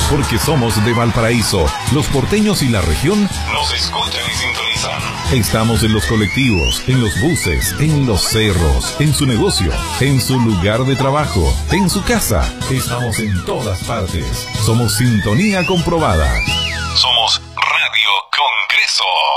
porque somos de Valparaíso. Los porteños y la región nos escuchan y sintonizan. Estamos en los colectivos, en los buses, en los cerros, en su negocio, en su lugar de trabajo, en su casa. Estamos en todas partes. Somos sintonía comprobada. Somos